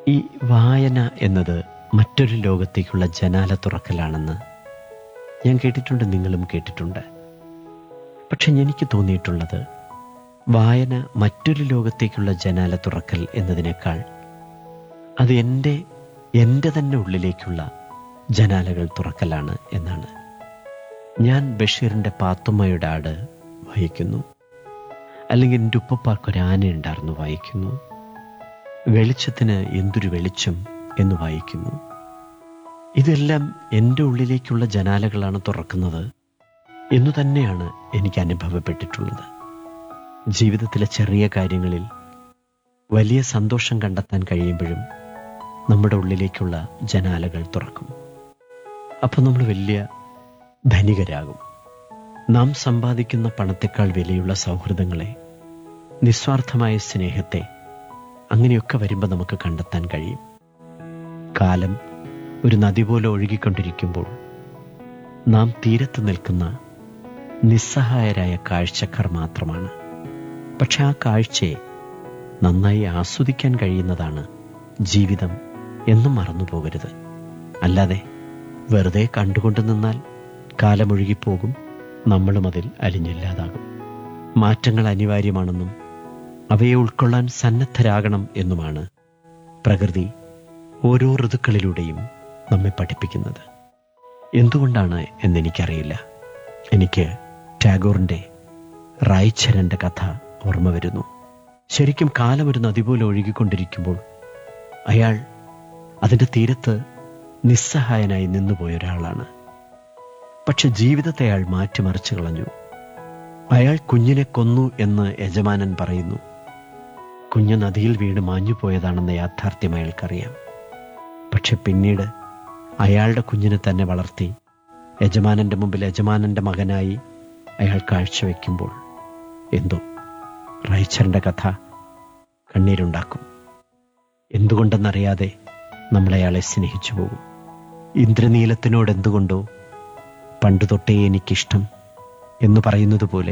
ഈ വായന എന്നത് മറ്റൊരു ലോകത്തേക്കുള്ള ജനാല തുറക്കലാണെന്ന് ഞാൻ കേട്ടിട്ടുണ്ട്, നിങ്ങളും കേട്ടിട്ടുണ്ട്. പക്ഷെ എനിക്ക് തോന്നിയിട്ടുള്ളത് വായന മറ്റൊരു ലോകത്തേക്കുള്ള ജനാല തുറക്കൽ എന്നതിനേക്കാൾ അത് എൻ്റെ തന്നെ ഉള്ളിലേക്കുള്ള ജനാലകൾ തുറക്കലാണ് എന്നാണ്. ഞാൻ ബഷീറിൻ്റെ പാത്തുമ്മയുടെ ആട് വായിക്കുന്നു, അല്ലെങ്കിൽ എൻ്റെ ഉപ്പപ്പാക്കൊരാനയുണ്ടായിരുന്നു വായിക്കുന്നു, വെളിച്ചത്തിന് എന്തൊരു വെളിച്ചം എന്ന് വായിക്കുന്നു. ഇതെല്ലാം എൻ്റെ ഉള്ളിലേക്കുള്ള ജനാലകളാണ് തുറക്കുന്നത് എന്നു തന്നെയാണ് എനിക്ക് അനുഭവപ്പെട്ടിട്ടുള്ളത്. ജീവിതത്തിലെ ചെറിയ കാര്യങ്ങളിൽ വലിയ സന്തോഷം കണ്ടെത്താൻ കഴിയുമ്പോഴും നമ്മുടെ ഉള്ളിലേക്കുള്ള ജനാലകൾ തുറക്കും. അപ്പോൾ നമ്മൾ വലിയ ധനികരാകും. നാം സമ്പാദിക്കുന്ന പണത്തെക്കാൾ വിലയുള്ള സൗഹൃദങ്ങളെ, നിസ്വാർത്ഥമായ സ്നേഹത്തെ, അങ്ങനെയൊക്കെ വരുമ്പോൾ നമുക്ക് കണ്ടെത്താൻ കഴിയും. കാലം ഒരു നദി പോലെ ഒഴുകിക്കൊണ്ടിരിക്കുമ്പോൾ നാം തീരത്ത് നിൽക്കുന്ന നിസ്സഹായരായ കാഴ്ചക്കാർ മാത്രമാണ്. പക്ഷെ ആ കാഴ്ചയെ നന്നായി ആസ്വദിക്കാൻ കഴിയുന്നതാണ് ജീവിതം എന്നും മറന്നു പോകരുത്. അല്ലാതെ വെറുതെ കണ്ടുകൊണ്ട് നിന്നാൽ കാലമൊഴുകിപ്പോകും, നമ്മളും അതിൽ അലിഞ്ഞില്ലാതാകും. മാറ്റങ്ങൾ അനിവാര്യമാണെന്നും അവയെ ഉൾക്കൊള്ളാൻ സന്നദ്ധരാകണം എന്നുമാണ് പ്രകൃതി ഓരോ ഋതുക്കളിലൂടെയും നമ്മെ പഠിപ്പിക്കുന്നത്. എന്തുകൊണ്ടാണ് എന്നെനിക്കറിയില്ല. എനിക്ക് ടാഗോറിൻ്റെ റായ്ചരൻ്റെ കഥ ഓർമ്മ വരുന്നു. ശരിക്കും കാലം ഒരു നദി പോലെ ഒഴുകിക്കൊണ്ടിരിക്കുമ്പോൾ അയാൾ അതിൻ്റെ തീരത്ത് നിസ്സഹായനായി നിന്നുപോയ ഒരാളാണ്. പക്ഷെ ജീവിതത്തെ അയാൾ മാറ്റിമറിച്ചു കളഞ്ഞു. അയാൾ കുഞ്ഞിനെ കൊന്നു എന്ന് യജമാനൻ പറയുന്നു. കുഞ്ഞ് നദിയിൽ വീണ് മാഞ്ഞുപോയതാണെന്ന യാഥാർത്ഥ്യം അയാൾക്കറിയാം. പക്ഷെ പിന്നീട് അയാളുടെ കുഞ്ഞിനെ തന്നെ വളർത്തി യജമാനൻ്റെ മുമ്പിൽ യജമാനൻ്റെ മകനായി അയാൾ കാഴ്ചവെക്കുമ്പോൾ എന്തോ റൈച്ചറിൻ്റെ കഥ കണ്ണീരുണ്ടാക്കും. എന്തുകൊണ്ടെന്നറിയാതെ നമ്മളയാളെ സ്നേഹിച്ചു പോകും. ഇന്ദ്രനീലത്തിനോട് എന്തുകൊണ്ടോ പണ്ടു തൊട്ടേ എനിക്കിഷ്ടം എന്ന് പറയുന്നത് പോലെ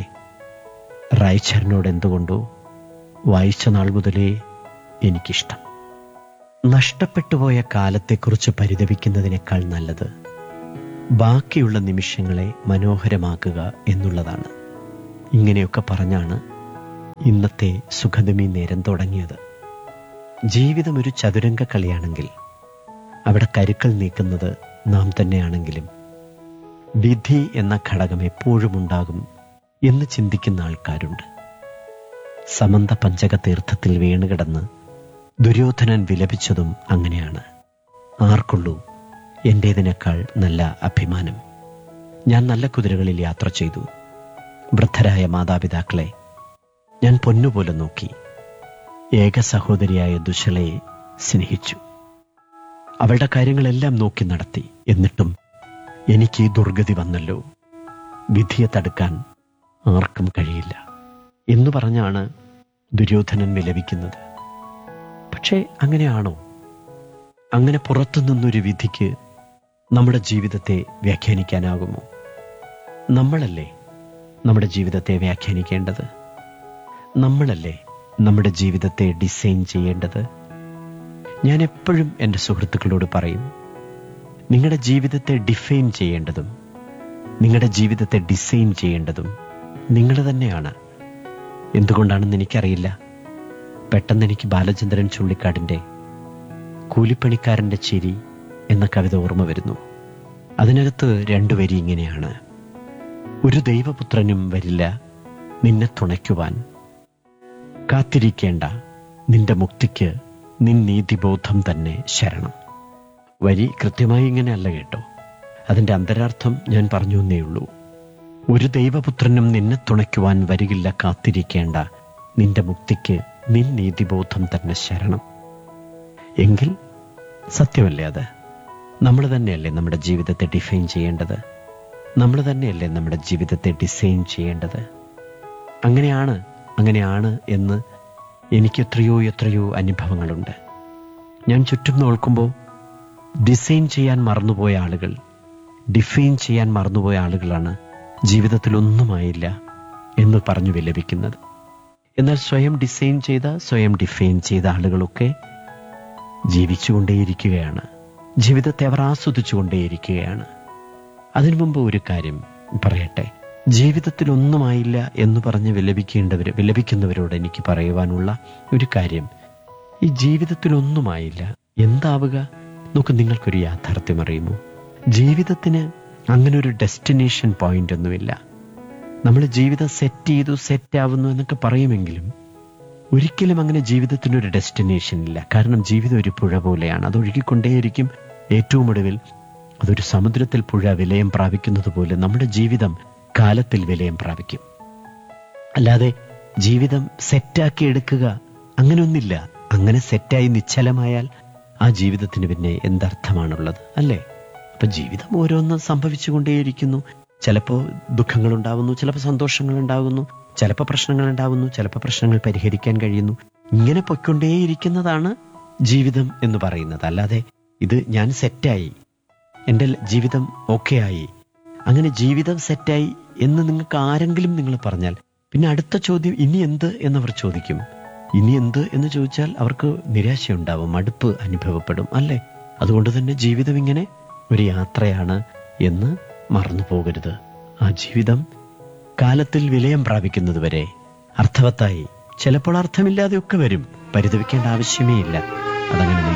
റായ്ചറിനോട് എന്തുകൊണ്ടോ വായിച്ച നാൾ മുതലേ എനിക്കിഷ്ടം. നഷ്ടപ്പെട്ടുപോയ കാലത്തെക്കുറിച്ച് പരിതപിക്കുന്നതിനേക്കാൾ നല്ലത് ബാക്കിയുള്ള നിമിഷങ്ങളെ മനോഹരമാക്കുക എന്നുള്ളതാണ്. ഇങ്ങനെയൊക്കെ പറഞ്ഞാണ് ഇന്നത്തെ സുഖദമി നേരം തുടങ്ങിയത്. ജീവിതം ഒരു ചതുരംഗ കളിയാണെങ്കിൽ അവിടെ കരുക്കൾ നീക്കുന്നത് നാം തന്നെയാണെങ്കിലും വിധി എന്ന ഘടകം എപ്പോഴും ഉണ്ടാകും എന്ന് ചിന്തിക്കുന്ന ആൾക്കാരുണ്ട്. സമന്ത പഞ്ചക തീർത്ഥത്തിൽ വീണുകിടന്ന് ദുര്യോധനൻ വിലപിച്ചതും അങ്ങനെയാണ്. ആർക്കുള്ളൂ എൻ്റേതിനേക്കാൾ നല്ല അഭിമാനം? ഞാൻ നല്ല കുതിരകളിൽ യാത്ര ചെയ്തു. വൃദ്ധരായ മാതാപിതാക്കളെ ഞാൻ പൊന്നുപോലെ നോക്കി. ഏക സഹോദരിയായ ദുശലയെ സ്നേഹിച്ചു. അവളുടെ കാര്യങ്ങളെല്ലാം നോക്കി നടത്തി. എന്നിട്ടും എനിക്ക് ഈ ദുർഗതി വന്നല്ലോ. വിധിയെ തടുക്കാൻ ആർക്കും കഴിയില്ല എന്നു പറഞ്ഞാണ് ദുര്യോധനൻ വിലപിക്കുന്നത്. പക്ഷേ അങ്ങനെയാണോ? അങ്ങനെ പുറത്തുനിന്നൊരു വിധിക്ക് നമ്മുടെ ജീവിതത്തെ വ്യാഖ്യാനിക്കാനാകുമോ? നമ്മളല്ലേ നമ്മുടെ ജീവിതത്തെ വ്യാഖ്യാനിക്കേണ്ടത്? നമ്മളല്ലേ നമ്മുടെ ജീവിതത്തെ ഡിസൈൻ ചെയ്യേണ്ടത്? ഞാൻ എപ്പോഴും എൻ്റെ സുഹൃത്തുക്കളോട് പറയും, നിങ്ങളുടെ ജീവിതത്തെ ഡിഫൈൻ ചെയ്യേണ്ടതും നിങ്ങളുടെ ജീവിതത്തെ ഡിസൈൻ ചെയ്യേണ്ടതും നിങ്ങൾ തന്നെയാണ്. എന്തുകൊണ്ടാണെന്ന് എനിക്കറിയില്ല. പെട്ടെന്ന് എനിക്ക് ബാലചന്ദ്രൻ ചുള്ളിക്കാടിൻ്റെ കൂലിപ്പണിക്കാരൻ്റെ ചിരി എന്ന കവിത ഓർമ്മ വരുന്നു. അതിനകത്ത് 2 വരി ഇങ്ങനെയാണ്: ഒരു ദൈവപുത്രനും വരില്ല നിന്നെ തുണയ്ക്കുവാൻ, കാത്തിരിക്കേണ്ട നിന്റെ മുക്തിക്ക് നിൻ നീതിബോധം തന്നെ ശരണം. വരി കൃത്യമായി ഇങ്ങനെയല്ല കേട്ടോ, അതിൻ്റെ അന്തരാർത്ഥം ഞാൻ പറഞ്ഞു എന്നേ ഉള്ളൂ. ഒരു ദൈവപുത്രനും നിന്നെ തുണയ്ക്കുവാൻ വരികില്ല, കാത്തിരിക്കേണ്ട നിന്റെ മുക്തിക്ക് നിൻ നീതിബോധം തന്നെ ശരണം. എങ്കിൽ സത്യമല്ലേ അത്? നമ്മൾ തന്നെയല്ലേ നമ്മുടെ ജീവിതത്തെ ഡിഫൈൻ ചെയ്യേണ്ടത്? നമ്മൾ തന്നെയല്ലേ നമ്മുടെ ജീവിതത്തെ ഡിസൈൻ ചെയ്യേണ്ടത്? അങ്ങനെയാണ് എന്ന് എനിക്ക് എത്രയോ അനുഭവങ്ങളുണ്ട്. ഞാൻ ചുറ്റും നോക്കുമ്പോൾ ഡിസൈൻ ചെയ്യാൻ മറന്നുപോയ ആളുകൾ, ഡിഫൈൻ ചെയ്യാൻ മറന്നുപോയ ആളുകളാണ് ജീവിതത്തിലൊന്നുമായില്ല എന്ന് പറഞ്ഞു വിലപിക്കുന്നത്. എന്നാൽ സ്വയം ഡിസൈൻ ചെയ്ത, സ്വയം ഡിഫൈൻ ചെയ്ത ആളുകളൊക്കെ ജീവിച്ചുകൊണ്ടേയിരിക്കുകയാണ്. ജീവിതത്തെ അവർ ആസ്വദിച്ചുകൊണ്ടേയിരിക്കുകയാണ്. അതിനു മുമ്പ് ഒരു കാര്യം പറയട്ടെ. ജീവിതത്തിൽ ഒന്നുമായില്ല എന്ന് പറഞ്ഞ് വിലപിക്കുന്നവരോട് എനിക്ക് പറയുവാനുള്ള ഒരു കാര്യം, ഈ ജീവിതത്തിൽ ഒന്നുമായില്ല എന്താവുക? നോക്ക്, നിങ്ങൾക്കൊരു യാഥാർത്ഥ്യം അറിയുമോ? ജീവിതത്തിന് അങ്ങനെ ഒരു ഡെസ്റ്റിനേഷൻ പോയിന്റ് ഒന്നുമില്ല. നമ്മൾ ജീവിതം സെറ്റ് ആവുന്നു എന്നൊക്കെ പറയുമെങ്കിലും ഒരിക്കലും അങ്ങനെ ജീവിതത്തിനൊരു ഡെസ്റ്റിനേഷൻ ഇല്ല. കാരണം ജീവിതം ഒരു പുഴ പോലെയാണ്, അത് ഒഴുകിക്കൊണ്ടേയിരിക്കും. ഏറ്റവും ഒടുവിൽ അതൊരു സമുദ്രത്തിൽ പുഴ വിലയം പ്രാപിക്കുന്നത് പോലെ നമ്മുടെ ജീവിതം കാലത്തിൽ വിലയം പ്രാപിക്കും. അല്ലാതെ ജീവിതം സെറ്റാക്കി എടുക്കുക അങ്ങനെയൊന്നില്ല. അങ്ങനെ സെറ്റായി നിശ്ചലമായാൽ ആ ജീവിതത്തിന് പിന്നെ എന്തർത്ഥമാണുള്ളത്, അല്ലേ? അപ്പൊ ജീവിതം ഓരോന്നും സംഭവിച്ചുകൊണ്ടേയിരിക്കുന്നു. ചിലപ്പോൾ ദുഃഖങ്ങളുണ്ടാവുന്നു, ചിലപ്പോൾ സന്തോഷങ്ങളുണ്ടാകുന്നു, ചിലപ്പോൾ പ്രശ്നങ്ങളുണ്ടാവുന്നു, ചിലപ്പോൾ പ്രശ്നങ്ങൾ പരിഹരിക്കാൻ കഴിയുന്നു. ഇങ്ങനെ പൊയ്ക്കൊണ്ടേയിരിക്കുന്നതാണ് ജീവിതം എന്ന് പറയുന്നത്. അല്ലാതെ ഇത് ഞാൻ സെറ്റായി, എൻ്റെ ജീവിതം ഓക്കെ ആയി, അങ്ങനെ ജീവിതം സെറ്റായി എന്ന് നിങ്ങൾക്ക് ആരെങ്കിലും നിങ്ങൾ പറഞ്ഞാൽ പിന്നെ അടുത്ത ചോദ്യം ഇനി എന്ത് എന്നവർ ചോദിക്കും. ഇനി എന്ത് എന്ന് ചോദിച്ചാൽ അവർക്ക് നിരാശയുണ്ടാവും, മടുപ്പ് അനുഭവപ്പെടും, അല്ലേ? അതുകൊണ്ട് തന്നെ ജീവിതം ഇങ്ങനെ ഒരു യാത്രയാണ് എന്ന് മറന്നു പോകരുത്. ആ ജീവിതം കാലത്തിൽ വിലയം പ്രാപിക്കുന്നത് വരെ അർത്ഥവത്തായി, ചിലപ്പോൾ അർത്ഥമില്ലാതെയൊക്കെ വരും. പരിതപിക്കേണ്ട ആവശ്യമേ ഇല്ല. അതങ്ങനെ